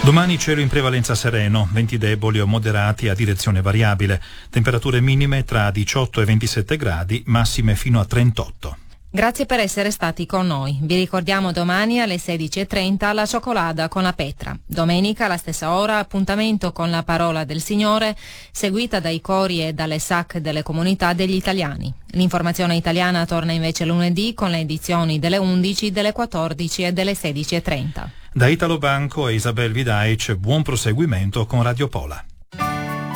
Domani cielo in prevalenza sereno, venti deboli o moderati a direzione variabile, temperature minime tra 18 e 27 gradi, massime fino a 38. Grazie per essere stati con noi. Vi ricordiamo domani alle 16:30 la cioccolata con la Petra. Domenica alla stessa ora appuntamento con la parola del Signore, seguita dai cori e dalle SAC delle comunità degli italiani. L'informazione italiana torna invece lunedì con le edizioni delle 11, delle 14 e delle 16:30. Da Italo Banco e Isabel Vidaic, buon proseguimento con Radio Pola.